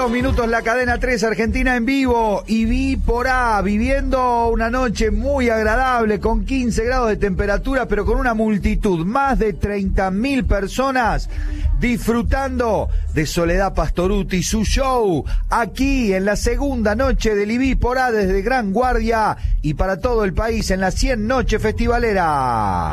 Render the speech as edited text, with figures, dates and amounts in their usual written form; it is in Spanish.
22 minutos, la cadena 3 Argentina en vivo y vi por A, viviendo una noche muy agradable con 15 grados de temperatura, pero con una multitud, más de 30.000 personas disfrutando de Soledad Pastorutti, su show aquí en la segunda noche del IBI por A desde Gran Guardia y para todo el país en la 100 Noche Festivalera.